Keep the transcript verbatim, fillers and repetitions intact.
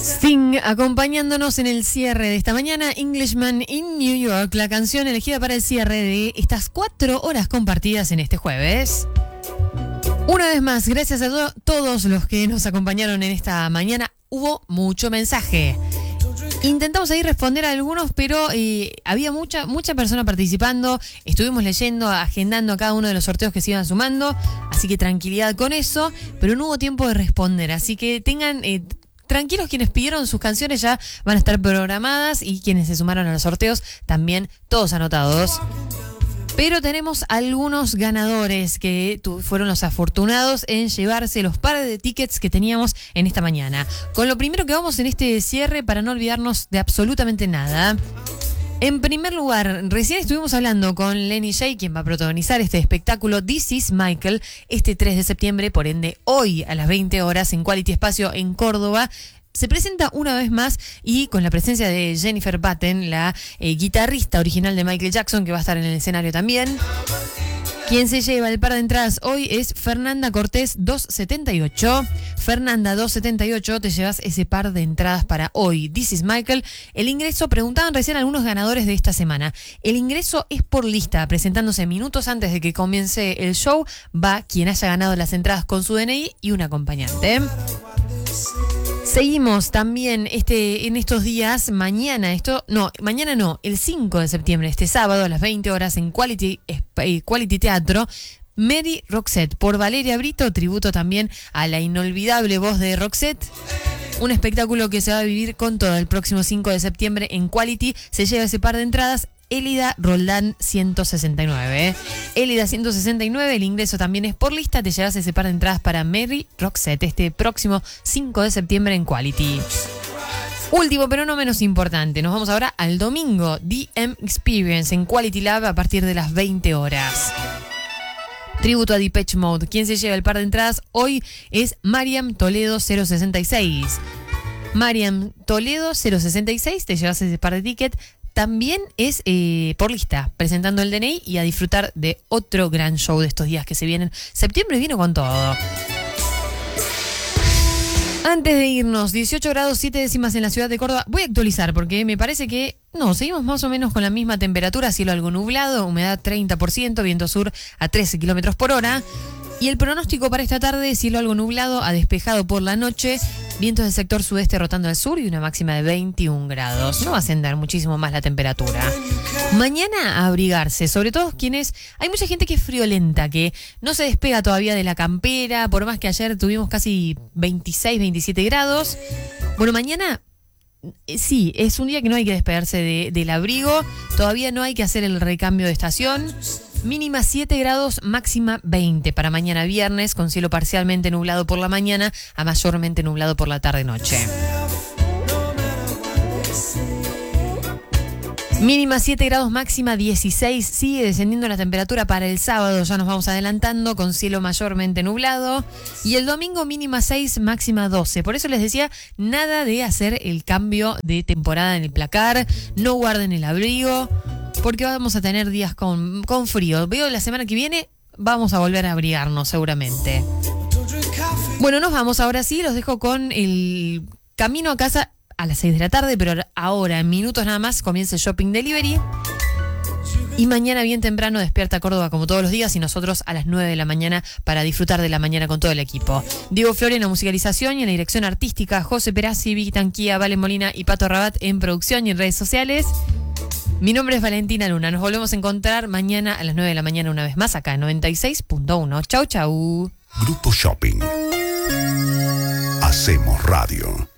Sting acompañándonos en el cierre de esta mañana, Englishman in New York, la canción elegida para el cierre de estas cuatro horas compartidas en este jueves. Una vez más, gracias a to- todos los que nos acompañaron en esta mañana. Hubo mucho mensaje. Intentamos ahí responder a algunos, pero eh, había mucha mucha persona participando. Estuvimos leyendo, agendando a cada uno de los sorteos que se iban sumando. Así que tranquilidad con eso, pero no hubo tiempo de responder. Así que tengan... Eh, Tranquilos, quienes pidieron sus canciones ya van a estar programadas y quienes se sumaron a los sorteos también todos anotados. Pero tenemos algunos ganadores que tu, fueron los afortunados en llevarse los pares de tickets que teníamos en esta mañana. Con lo primero que vamos en este cierre para no olvidarnos de absolutamente nada. En primer lugar, recién estuvimos hablando con Lenny J, quien va a protagonizar este espectáculo This is Michael, este tres de septiembre, por ende hoy a las veinte horas en Quality Espacio en Córdoba. Se presenta una vez más y con la presencia de Jennifer Batten, la eh, guitarrista original de Michael Jackson, que va a estar en el escenario también. Quien se lleva el par de entradas hoy es Fernanda Cortés doscientos setenta y ocho. Fernanda doscientos setenta y ocho, te llevas ese par de entradas para hoy. This is Michael. El ingreso, preguntaban recién algunos ganadores de esta semana. El ingreso es por lista, presentándose minutos antes de que comience el show. Va quien haya ganado las entradas con su D N I y un acompañante. Seguimos también este, en estos días, mañana, esto, no, mañana no, el cinco de septiembre, este sábado a las veinte horas en Quality, eh, Quality Teatro, Mary Roxette por Valeria Brito, tributo también a la inolvidable voz de Roxette. Un espectáculo que se va a vivir con todo el próximo cinco de septiembre en Quality. Se lleva ese par de entradas. Elida Roldán ciento sesenta y nueve. Elida ciento sesenta y nueve, el ingreso también es por lista. Te llevas ese par de entradas para Mary Roxette este próximo cinco de septiembre en Quality. Último, pero no menos importante, nos vamos ahora al domingo. D M Experience en Quality Lab a partir de las veinte horas. Tributo a Depeche Mode. Quien se lleva el par de entradas hoy es Mariam Toledo cero sesenta y seis. Mariam Toledo cero sesenta y seis, te llevas ese par de tickets. También es eh, por lista, presentando el D N I y a disfrutar de otro gran show de estos días que se vienen. Septiembre vino con todo. Antes de irnos, dieciocho grados siete décimas en la ciudad de Córdoba. Voy a actualizar porque me parece que, no, seguimos más o menos con la misma temperatura, cielo algo nublado, humedad treinta por ciento, viento sur a trece kilómetros por hora. Y el pronóstico para esta tarde, cielo algo nublado a despejado por la noche, vientos del sector sudeste rotando al sur y una máxima de veintiún grados. No va a ascender muchísimo más la temperatura. Mañana a abrigarse, sobre todo quienes... Hay mucha gente que es friolenta, que no se despega todavía de la campera, por más que ayer tuvimos casi veintiséis, veintisiete grados. Bueno, mañana... Sí, es un día que no hay que despegarse de, del abrigo, todavía no hay que hacer el recambio de estación. Mínima siete grados, máxima veinte para mañana viernes, con cielo parcialmente nublado por la mañana a mayormente nublado por la tarde-noche. Mínima siete grados, máxima dieciséis. Sigue descendiendo la temperatura para el sábado, ya nos vamos adelantando, con cielo mayormente nublado. Y el domingo mínima seis, máxima doce. Por eso les decía, nada de hacer el cambio de temporada en el placar. No guarden el abrigo, porque vamos a tener días con, con frío. Veo la semana que viene, vamos a volver a abrigarnos seguramente. Bueno, nos vamos ahora sí, los dejo con el camino a casa a las seis de la tarde, pero ahora en minutos nada más comienza el Shopping Delivery. Y mañana bien temprano despierta Córdoba como todos los días y nosotros a las nueve de la mañana para disfrutar de la mañana con todo el equipo. Diego Flores en la musicalización y en la dirección artística, José Perazzi, Vicky Tanquía, Vale Molina y Pato Rabat en producción y en redes sociales. Mi nombre es Valentina Luna. Nos volvemos a encontrar mañana a las nueve de la mañana una vez más acá en noventa y seis punto uno. Chau, chau. Grupo Shopping. Hacemos radio.